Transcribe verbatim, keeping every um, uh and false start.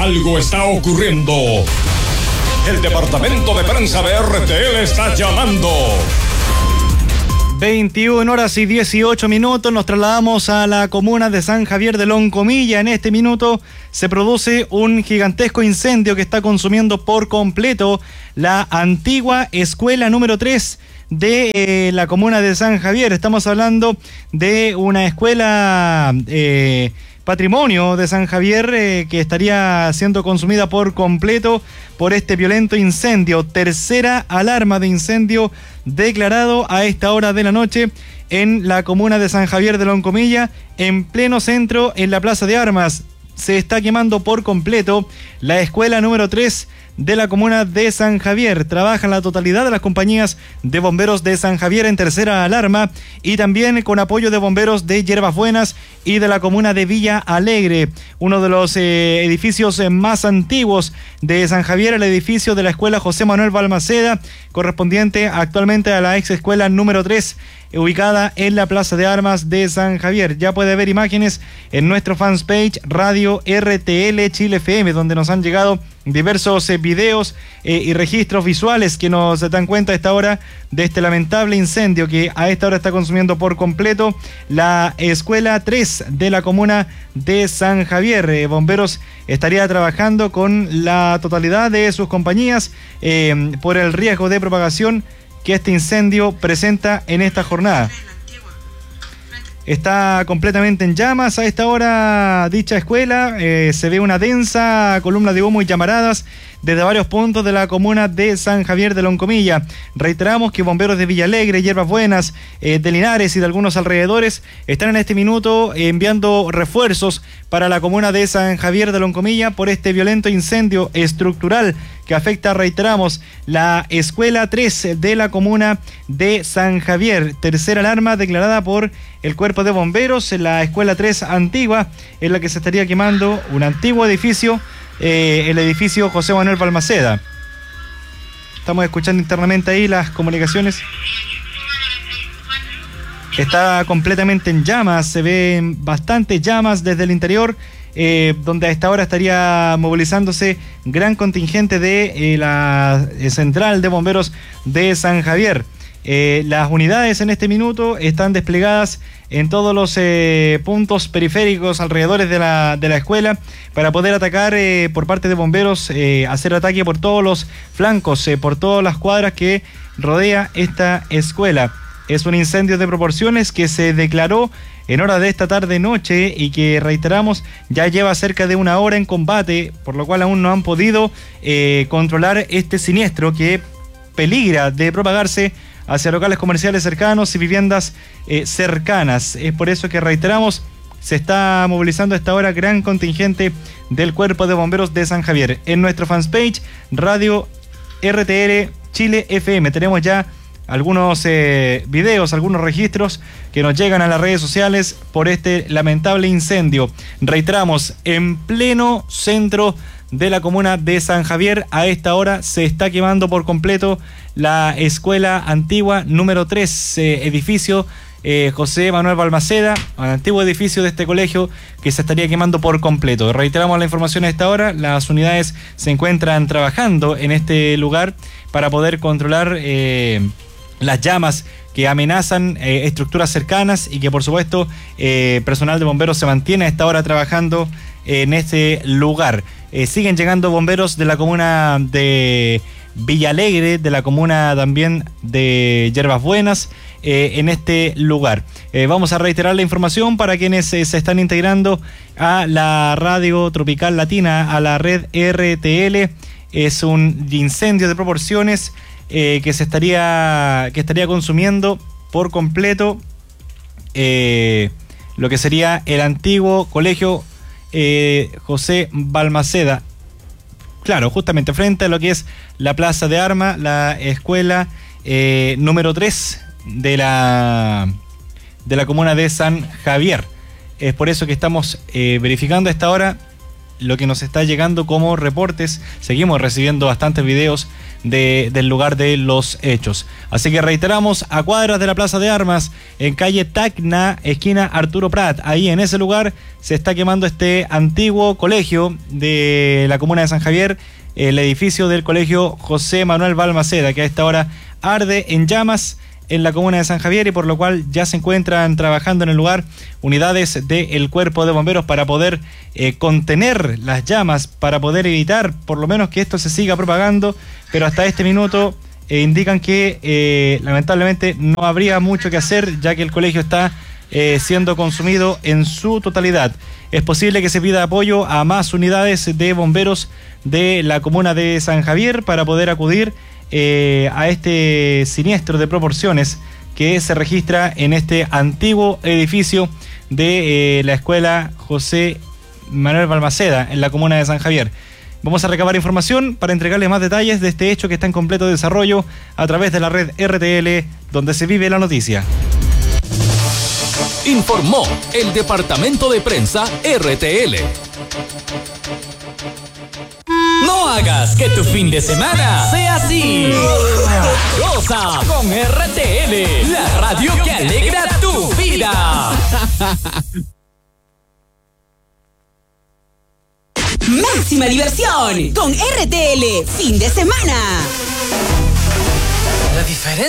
Algo está ocurriendo. El departamento de prensa de R T L está llamando. veintiuna horas y dieciocho minutos, nos trasladamos a la comuna de San Javier de Loncomilla. En este minuto se produce un gigantesco incendio que está consumiendo por completo la antigua escuela número tres de eh, la comuna de San Javier. Estamos hablando de una escuela eh, patrimonio de San Javier eh, que estaría siendo consumida por completo por este violento incendio. Tercera alarma de incendio declarado a esta hora de la noche en la comuna de San Javier de Loncomilla, en pleno centro, en la Plaza de Armas. Se está quemando por completo la escuela número tres de la comuna de San Javier. Trabajan la totalidad de las compañías de bomberos de San Javier en tercera alarma y también con apoyo de bomberos de Hierbas Buenas y de la comuna de Villa Alegre. Uno de los eh, edificios eh, más antiguos de San Javier, el edificio de la escuela José Manuel Balmaceda, correspondiente actualmente a la ex escuela número tres, ubicada en la Plaza de Armas de San Javier. Ya puede ver imágenes en nuestro fanpage Radio R T L Chile F M, donde nos han llegado diversos eh, videos eh, y registros visuales que nos dan cuenta a esta hora de este lamentable incendio que a esta hora está consumiendo por completo la escuela tres de la comuna de San Javier. Eh, bomberos estaría trabajando con la totalidad de sus compañías eh, por el riesgo de propagación que este incendio presenta en esta jornada. Está completamente en llamas a esta hora dicha escuela. Eh, se ve una densa columna de humo y llamaradas desde varios puntos de la comuna de San Javier de Loncomilla. Reiteramos que bomberos de Villa Alegre, Hierbas Buenas, eh, de Linares y de algunos alrededores están en este minuto eh, enviando refuerzos para la comuna de San Javier de Loncomilla por este violento incendio estructural que afecta, reiteramos, la escuela tres de la comuna de San Javier. Tercera alarma declarada por el cuerpo de bomberos en la escuela tres antigua, en la que se estaría quemando un antiguo edificio, eh, el edificio José Manuel Balmaceda. Estamos escuchando internamente ahí las comunicaciones. Está completamente en llamas, se ven bastantes llamas desde el interior, eh, donde a esta hora estaría movilizándose gran contingente de eh, la eh, central de bomberos de San Javier. Eh, las unidades en este minuto están desplegadas en todos los eh, puntos periféricos alrededores de la, de la escuela para poder atacar eh, por parte de bomberos, eh, hacer ataque por todos los flancos, eh, por todas las cuadras que rodea esta escuela. Es un incendio de proporciones que se declaró en horas de esta tarde-noche y que, reiteramos, ya lleva cerca de una hora en combate, por lo cual aún no han podido eh, controlar este siniestro que peligra de propagarse hacia locales comerciales cercanos y viviendas eh, cercanas. Es por eso que, reiteramos, se está movilizando a esta hora gran contingente del Cuerpo de Bomberos de San Javier. En nuestro fanpage Radio R T L Chile F M tenemos ya algunos eh, videos, algunos registros que nos llegan a las redes sociales por este lamentable incendio. Reiteramos, en pleno centro de la comuna de San Javier, a esta hora se está quemando por completo la escuela antigua número tres, eh, edificio eh, José Manuel Balmaceda, el antiguo edificio de este colegio que se estaría quemando por completo. Reiteramos la información a esta hora, las unidades se encuentran trabajando en este lugar para poder controlar eh, las llamas que amenazan eh, estructuras cercanas y que, por supuesto, eh, personal de bomberos se mantiene a esta hora trabajando en este lugar. Eh, siguen llegando bomberos de la comuna de Villa Alegre, de la comuna también de Hierbas Buenas, eh, en este lugar. Eh, vamos a reiterar la información para quienes eh, se están integrando a la radio Tropical Latina, a la red R T L. Es un incendio de proporciones Eh, que se estaría que estaría consumiendo por completo eh, lo que sería el antiguo colegio eh, José Balmaceda. Claro, justamente frente a lo que es la Plaza de Armas, la escuela eh, número tres de la de la comuna de San Javier. Es por eso que estamos eh, verificando a esta hora lo que nos está llegando como reportes. Seguimos recibiendo bastantes videos de, del lugar de los hechos. Así que reiteramos, a cuadras de la Plaza de Armas, en calle Tacna, esquina Arturo Prat, ahí en ese lugar se está quemando este antiguo colegio de la comuna de San Javier, el edificio del colegio José Manuel Balmaceda, que a esta hora arde en llamas en la comuna de San Javier, y por lo cual ya se encuentran trabajando en el lugar unidades del Cuerpo de Bomberos para poder eh, contener las llamas, para poder evitar por lo menos que esto se siga propagando, pero hasta este minuto eh, indican que eh, lamentablemente no habría mucho que hacer, ya que el colegio está eh, siendo consumido en su totalidad. Es posible que se pida apoyo a más unidades de bomberos de la comuna de San Javier para poder acudir Eh, a este siniestro de proporciones que se registra en este antiguo edificio de eh, la escuela José Manuel Balmaceda en la comuna de San Javier. Vamos a recabar información para entregarles más detalles de este hecho que está en completo desarrollo a través de la red R T L, donde se vive la noticia. Informó el Departamento de Prensa R T L. No hagas que tu fin de semana sea así. Goza con R T L, la radio que alegra tu vida. Máxima diversión con R T L, fin de semana. La diferencia.